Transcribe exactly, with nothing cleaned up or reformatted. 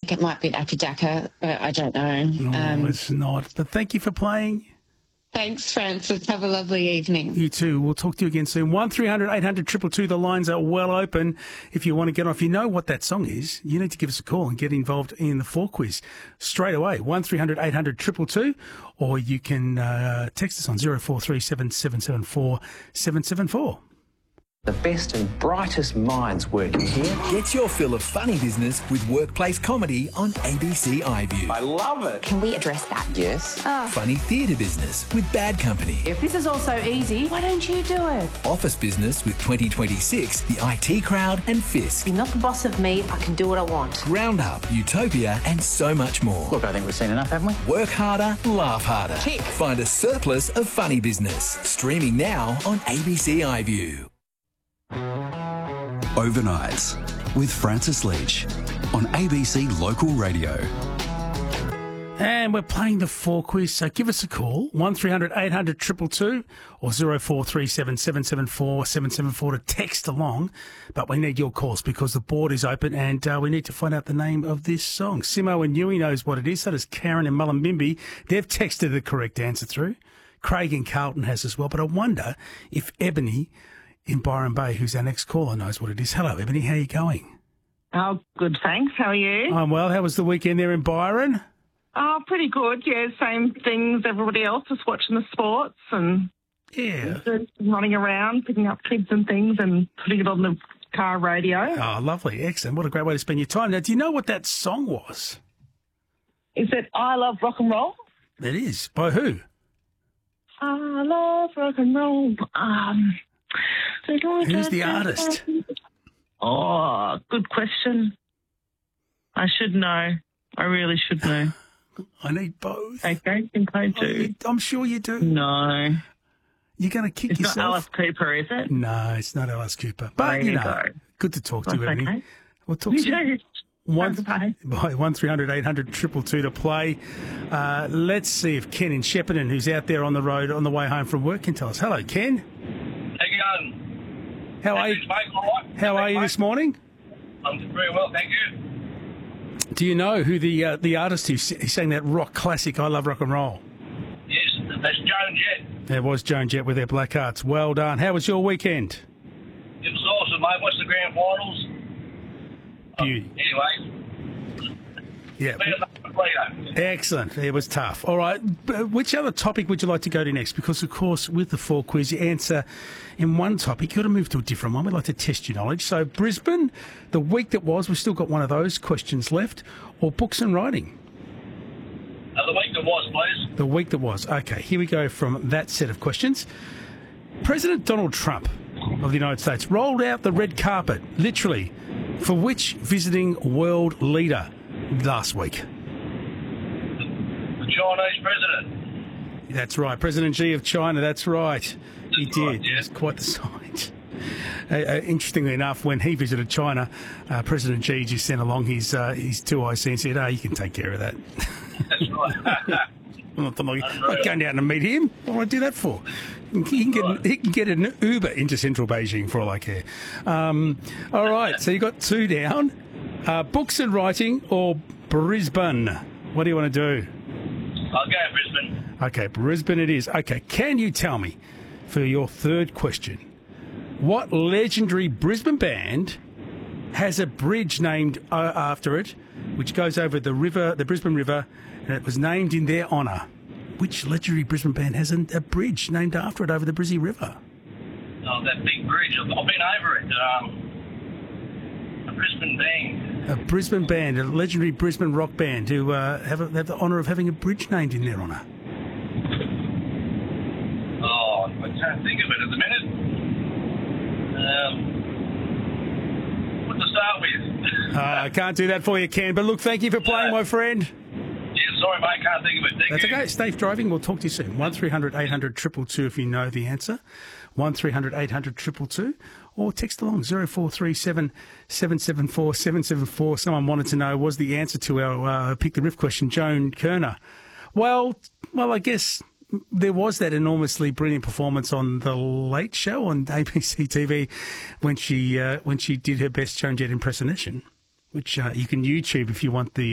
it might be Akka Daka, but I don't know. No, Um, it's not. But thank you for playing. thanks, Francis. Have a lovely evening. You too. We'll talk to you again soon. one three hundred eight hundred two two two. The lines are well open. If you want to get on, if you know what that song is, you need to give us a call and get involved in the four quiz straight away. one three hundred eight hundred two two two. Or you can uh, text us on zero four three seven seven seven four seven seven four. The best and brightest minds working here. Get your fill of funny business with workplace comedy on A B C iView. I love it. Can we address that? Yes. Funny theatre business with Bad Company. If this is all so easy, why don't you do it? Office business with twenty twenty-six, the I T Crowd and Fisk. You're not the boss of me. I can do what I want. Roundup, Utopia and so much more. Look, I think we've seen enough, haven't we? Work harder, laugh harder. Tick. Find a surplus of funny business. Streaming now on A B C iView. Overnights with Francis Leach on A B C Local Radio. And we're playing the four quiz, so give us a call, one three hundred eight hundred two two two or zero four three seven seven seven four seven seven four to text along. But we need your calls because the board is open and uh, we need to find out the name of this song. Simo and Yui knows what it is, so does Karen and Mullumbimby. They've texted the correct answer through. Craig and Carlton has as well, but I wonder if Ebony in Byron Bay, who's our next caller, knows what it is. Hello, Ebony. How are you going? Oh, good, thanks. How are you? I'm well. How was the weekend there in Byron? Oh, pretty good. Yeah, same things everybody else, just watching the sports and Yeah. just running around, picking up kids and things and putting it on the car radio. Oh, lovely. Excellent. What a great way to spend your time. Now, do you know what that song was? Is it I Love Rock and Roll? It is. By who? I love rock and roll. Um, Who's the artist? Oh, good question. I should know. I really should know. I need both. Okay, think I Oh, do. you- I'm sure you do. No. You're going to kick It's yourself. not Alice Cooper, is it? No, it's not Alice Cooper. But, There you you know, go. good to talk to you, That's Ebony. okay. We'll talk to you. One, Bye. by one three hundred eight hundred two two two to play. Uh, let's see if Ken in Shepparton, who's out there on the road on the way home from work, can tell us. Hello, Ken. How you going? How are you? Mate, all right? How are you this morning? I'm very well, thank you. Do you know who the uh, the artist who s- who sang that rock classic, I Love Rock and Roll? Yes, that's Joan Jett. There was Joan Jett with their Black Hearts. Well done. How was your weekend? It was awesome, mate. Watched the grand finals. Beauty. Anyway, Yeah. better than later. Excellent. It was tough. All right. B- Which other topic would you like to go to next? Because, of course, with the four quiz, you answer in one topic. You've got to move to a different one. We'd like to test your knowledge. So, Brisbane, the week that was, we've still got one of those questions left, or books and writing? Uh, the week that was, please. The week that was. Okay, here we go from that set of questions. President Donald Trump of the United States rolled out the red carpet, literally, for which visiting world leader last week? The Chinese president. That's right. President Xi of China, that's right. He That's did. right, yeah. It was quite the sight. Uh, uh, interestingly enough, when he visited China, uh, President Xi just sent along his uh, his two I C and said, oh, you can take care of that. That's right. I'm not, I'm not, I'm not going down to meet him. What do I do that for? He can get, he can get an Uber into central Beijing for all I care. Um, all right, so you got two down. Uh, books and writing or Brisbane? What do you want to do? I'll go Brisbane. Okay, Brisbane it is. Okay, can you tell me, for your third question, what legendary Brisbane band has a bridge named uh, after it, which goes over the river, the Brisbane River, and it was named in their honour? Which legendary Brisbane band has a, a bridge named after it over the Brizzy River? Oh, that big bridge. I've, I've been over it. Um, a Brisbane band. A Brisbane band, a legendary Brisbane rock band who uh, have, a, have the honour of having a bridge named in their honour. Oh, I can't think of it at the minute. Um, what to start with? Uh, I can't do that for you, Ken, but look, thank you for playing, my friend. Yeah, sorry, mate. Can't think of it. Thank That's you. okay. Safe driving. We'll talk to you soon. one three hundred eight hundred two two two if you know the answer. one three hundred eight hundred two two two. Or text along zero four three seven seven seven four seven seven four. Someone wanted to know, was the answer to our uh, Pick the Riff question Joan Kerner? Well, well, I guess there was that enormously brilliant performance on The Late Show on A B C T V when she uh, when she did her best Joan Jett impersonation, which uh, you can YouTube if you want the